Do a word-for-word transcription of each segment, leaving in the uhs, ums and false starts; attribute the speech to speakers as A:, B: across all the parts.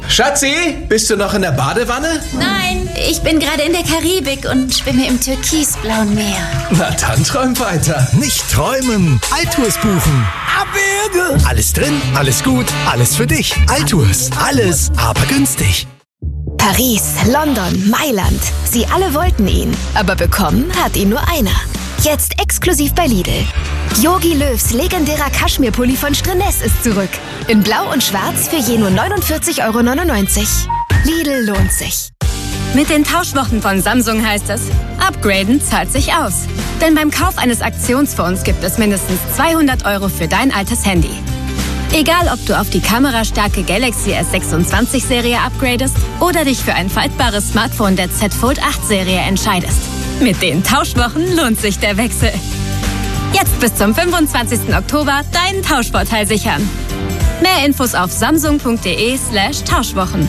A: Schatzi, bist du noch in der Badewanne?
B: Nein, ich bin gerade in der Karibik und schwimme im türkisblauen Meer.
A: Na dann träum weiter.
C: Nicht träumen, Altours buchen.
A: Abwürge!
C: Alles drin, alles gut, alles für dich. Altours, alles, aber günstig.
D: Paris, London, Mailand. Sie alle wollten ihn, aber bekommen hat ihn nur einer. Jetzt exklusiv bei Lidl. Jogi Löws legendärer Kaschmirpulli von Strenes ist zurück. In Blau und Schwarz für je nur neunundvierzig Euro neunundneunzig. Lidl lohnt sich.
E: Mit den Tauschwochen von Samsung heißt es, upgraden zahlt sich aus. Denn beim Kauf eines Aktionsfonds gibt es mindestens zweihundert Euro für dein altes Handy. Egal, ob du auf die kamerastarke Galaxy S sechsundzwanzig Serie upgradest oder dich für ein faltbares Smartphone der Z Fold acht Serie entscheidest. Mit den Tauschwochen lohnt sich der Wechsel. Jetzt bis zum fünfundzwanzigsten Oktober deinen Tauschvorteil sichern. Mehr Infos auf samsung.de slash Tauschwochen.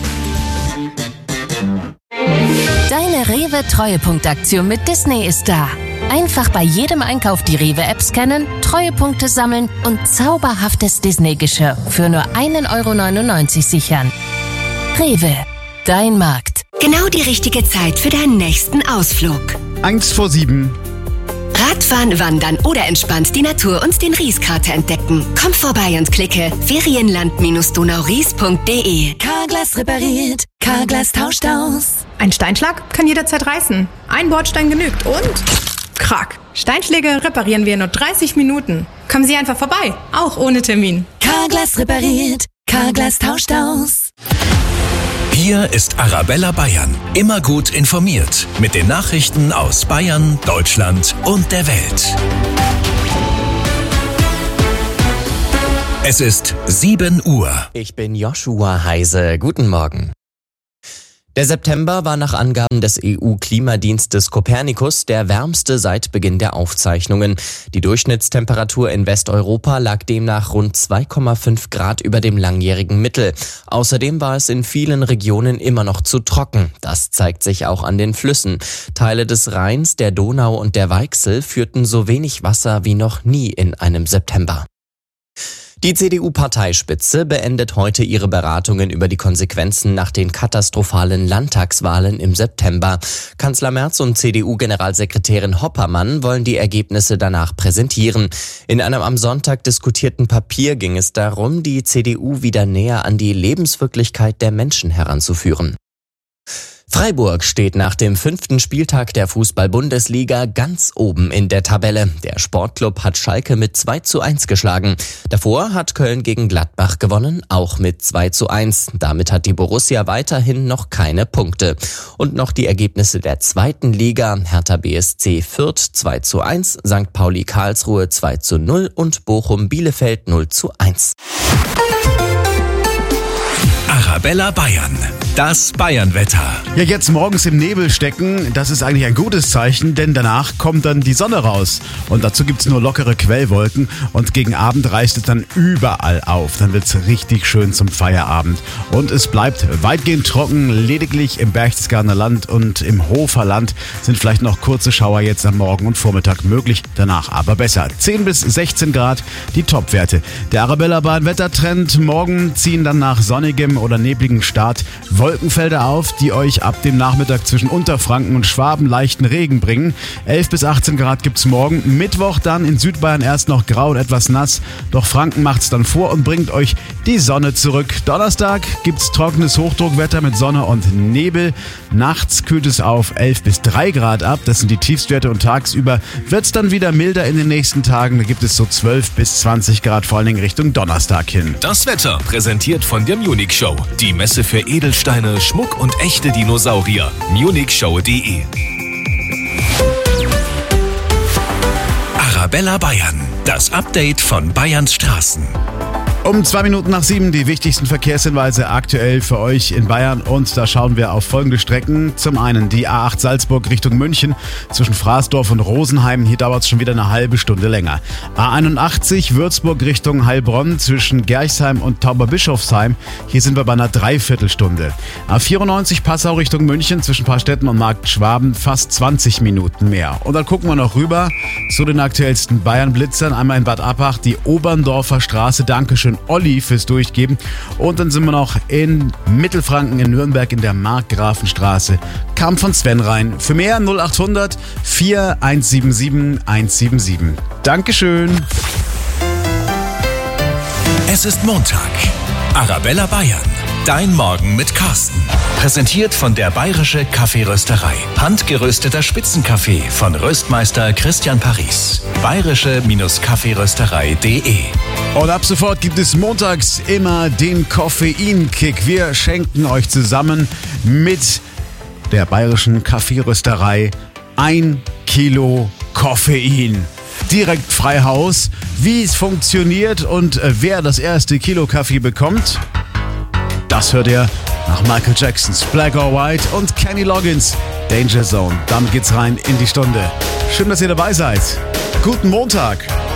F: Deine Rewe-Treuepunktaktion mit Disney ist da. Einfach bei jedem Einkauf die Rewe-App scannen, Treuepunkte sammeln und zauberhaftes Disney-Geschirr für nur einen Euro neunundneunzig sichern. Rewe, dein Markt.
D: Genau die richtige Zeit für deinen nächsten Ausflug.
G: Angst vor sieben.
D: Radfahren, wandern oder entspannt die Natur und den Rieskrater entdecken. Komm vorbei und klicke ferienland Donauries punkt de.
H: Carglass repariert, Carglass tauscht aus.
I: Ein Steinschlag kann jederzeit reißen. Ein Bordstein genügt und... Krack. Steinschläge reparieren wir in nur dreißig Minuten. Kommen Sie einfach vorbei, auch ohne Termin.
H: Carglass repariert, Carglass tauscht aus.
J: Hier ist Arabella Bayern. Immer gut informiert. Mit den Nachrichten aus Bayern, Deutschland und der Welt. Es ist sieben Uhr.
K: Ich bin Joshua Heise. Guten Morgen. Der September war nach Angaben des E U-Klimadienstes Copernicus der wärmste seit Beginn der Aufzeichnungen. Die Durchschnittstemperatur in Westeuropa lag demnach rund zwei Komma fünf Grad über dem langjährigen Mittel. Außerdem war es in vielen Regionen immer noch zu trocken. Das zeigt sich auch an den Flüssen. Teile des Rheins, der Donau und der Weichsel führten so wenig Wasser wie noch nie in einem September. Die C D U-Parteispitze beendet heute ihre Beratungen über die Konsequenzen nach den katastrophalen Landtagswahlen im September. Kanzler Merz und C D U-Generalsekretärin Hoppermann wollen die Ergebnisse danach präsentieren. In einem am Sonntag diskutierten Papier ging es darum, die C D U wieder näher an die Lebenswirklichkeit der Menschen heranzuführen. Freiburg steht nach dem fünften Spieltag der Fußball-Bundesliga ganz oben in der Tabelle. Der Sportclub hat Schalke mit zwei zu eins geschlagen. Davor hat Köln gegen Gladbach gewonnen, auch mit zwei zu eins. Damit hat die Borussia weiterhin noch keine Punkte. Und noch die Ergebnisse der zweiten Liga. Hertha B S C Fürth zwei zu eins, Sankt Pauli Karlsruhe zwei zu null und Bochum Bielefeld null zu eins.
J: Arabella Bayern. Das Bayernwetter.
G: Ja, jetzt morgens im Nebel stecken, das ist eigentlich ein gutes Zeichen, denn danach kommt dann die Sonne raus. Und dazu gibt's nur lockere Quellwolken und gegen Abend reißt es dann überall auf. Dann wird's richtig schön zum Feierabend. Und es bleibt weitgehend trocken, lediglich im Berchtesgadener Land und im Hoferland sind vielleicht noch kurze Schauer jetzt am Morgen und Vormittag möglich, danach aber besser. zehn bis sechzehn Grad, die Topwerte. Der Arabella Bayern Wettertrend, morgen ziehen dann nach sonnigem oder nebligem Start Wolkenfelder auf, die euch ab dem Nachmittag zwischen Unterfranken und Schwaben leichten Regen bringen. elf bis achtzehn Grad gibt's morgen. Mittwoch dann in Südbayern erst noch grau und etwas nass. Doch Franken macht's dann vor und bringt euch die Sonne zurück. Donnerstag gibt's trockenes Hochdruckwetter mit Sonne und Nebel. Nachts kühlt es auf elf bis drei Grad ab. Das sind die Tiefstwerte und tagsüber wird's dann wieder milder in den nächsten Tagen. Da gibt es so zwölf bis zwanzig Grad, vor allen Dingen Richtung Donnerstag hin.
J: Das Wetter präsentiert von der Munich Show. Die Messe für Edelsteine, Schmuck und echte Dinosaurier. munich show punkt de. Arabella Bayern. Das Update von Bayerns Straßen.
G: Um zwei Minuten nach sieben die wichtigsten Verkehrshinweise aktuell für euch in Bayern und da schauen wir auf folgende Strecken. Zum einen die A acht Salzburg Richtung München zwischen Fraßdorf und Rosenheim. Hier dauert es schon wieder eine halbe Stunde länger. A einundachtzig Würzburg Richtung Heilbronn zwischen Gerchsheim und Tauberbischofsheim. Hier sind wir bei einer Dreiviertelstunde. A vierundneunzig Passau Richtung München zwischen Paarstetten und Markt Schwaben fast zwanzig Minuten mehr. Und dann gucken wir noch rüber zu den aktuellsten Bayern-Blitzern. Einmal in Bad Abbach die Oberndorfer Straße. Dankeschön Dankeschön, Olli, fürs Durchgeben. Und dann sind wir noch in Mittelfranken in Nürnberg in der Markgrafenstraße. Kam von Sven rein. Für mehr null acht hundert vier eins sieben sieben eins sieben sieben. Dankeschön.
J: Es ist Montag. Arabella Bayern. Dein Morgen mit Carsten. Präsentiert von der Bayerische Kaffeerösterei. Handgerösteter Spitzenkaffee von Röstmeister Christian Paris. bayerische Kaffeerösterei.de.
G: Und ab sofort gibt es montags immer den Koffeinkick. Wir schenken euch zusammen mit der Bayerischen Kaffeerösterei ein Kilo Koffein. Direkt frei Haus. Wie es funktioniert und wer das erste Kilo Kaffee bekommt, das hört ihr nach Michael Jacksons Black or White und Kenny Loggins Danger Zone. Damit geht's rein in die Stunde. Schön, dass ihr dabei seid. Guten Montag.